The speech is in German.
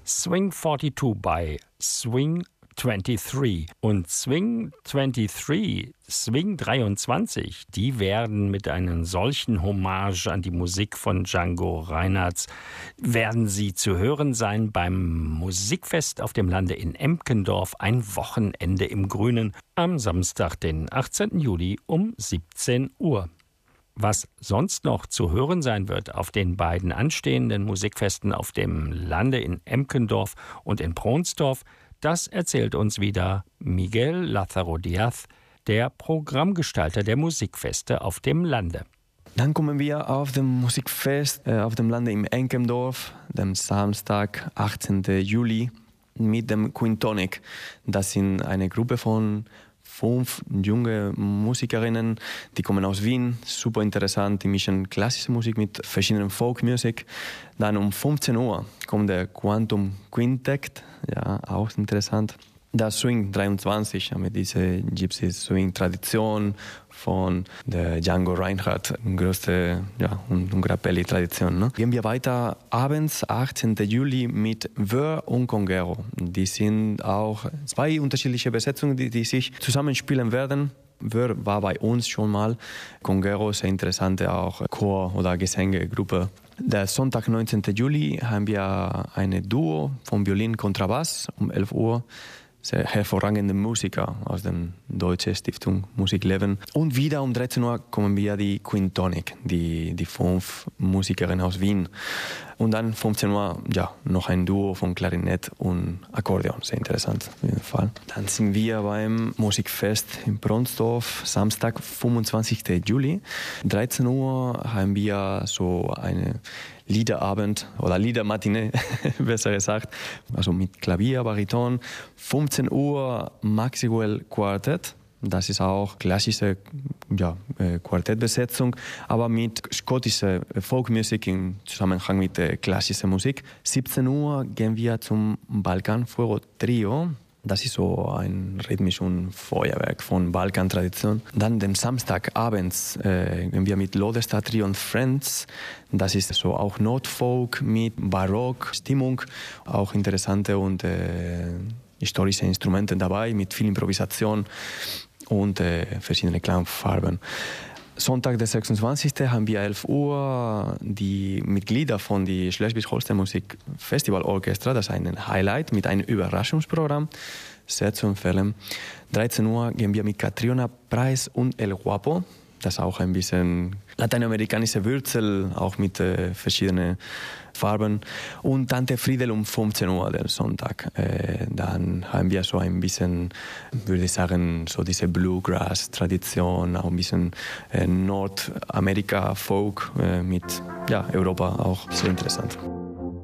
Swing 42 bei Swing 23 und Swing 23, Swing 23, die werden mit einer solchen Hommage an die Musik von Django Reinhardt, werden sie zu hören sein beim Musikfest auf dem Lande in Emkendorf, ein Wochenende im Grünen, am Samstag, den 18. Juli um 17 Uhr. Was sonst noch zu hören sein wird auf den beiden anstehenden Musikfesten auf dem Lande in Emkendorf und in Pronsdorf, das erzählt uns wieder Miguel Lázaro Díaz, der Programmgestalter der Musikfeste auf dem Lande. Dann kommen wir auf dem Musikfest auf dem Lande in Emkendorf, dem Samstag, 18. Juli, mit dem Quintonic. Das sind eine Gruppe von 5 junge Musikerinnen, die kommen aus Wien, super interessant, die mischen klassische Musik mit verschiedenen Folkmusik. Dann um 15 Uhr kommt der Quantum Quintet, ja, auch interessant. Das Swing 23, mit dieser Gypsy Swing Tradition von der Django Reinhardt, größte und Grappelli Tradition. Ne? Gehen wir weiter abends, 18. Juli mit Vör und Conguero. Die sind auch 2 unterschiedliche Besetzungen, die sich zusammenspielen werden. Vör war bei uns schon mal. Conguero, sehr interessante auch Chor- oder Gesängegruppe. Der Sonntag, 19. Juli, haben wir eine Duo von Violin Kontrabass um 11 Uhr. Sehr hervorragende Musiker aus der Deutschen Stiftung Musikleben. Und wieder um 13 Uhr kommen wir die Quintonic, die 5 Musikerinnen aus Wien. Und dann 15 Uhr, noch ein Duo von Klarinett und Akkordeon. Sehr interessant, auf jeden Fall. Dann sind wir beim Musikfest in Pronsdorf, Samstag, 25. Juli. 13 Uhr haben wir so eine Liederabend oder Liedermatinee, besser gesagt, also mit Klavier, Bariton. 15 Uhr Maxwell Quartett. Das ist auch klassische Quartettbesetzung, aber mit schottischer Folkmusik im Zusammenhang mit klassischer Musik. 17 Uhr gehen wir zum Balkan Fuego Trio. Das ist so ein rhythmisch und Feuerwerk von Balkan-Tradition. Dann den Samstagabends gehen wir mit Lodestar Trio und Friends. Das ist so auch Nordfolk mit Barock-Stimmung. Auch interessante und historische Instrumente dabei, mit viel Improvisation und verschiedene Klangfarben. Sonntag, der 26. haben wir 11 Uhr die Mitglieder von die Schleswig-Holstein Musik Festival Orchestra. Das ist ein Highlight mit einem Überraschungsprogramm. Sehr zu empfehlen. 13 Uhr gehen wir mit Catriona Price und El Guapo. Das ist auch ein bisschen lateinamerikanische Wurzel, auch mit verschiedenen Farben. Und Tante Friedel um 15 Uhr, den Sonntag. Dann haben wir so ein bisschen, würde ich sagen, so diese Bluegrass-Tradition, auch ein bisschen Nordamerika-Folk mit Europa, auch sehr interessant.